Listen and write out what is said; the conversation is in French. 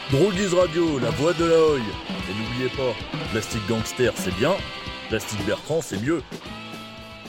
Droguise Radio, la voix de la Hoye. Et n'oubliez pas, Plastique Gangster c'est bien, Plastique Bertrand c'est mieux.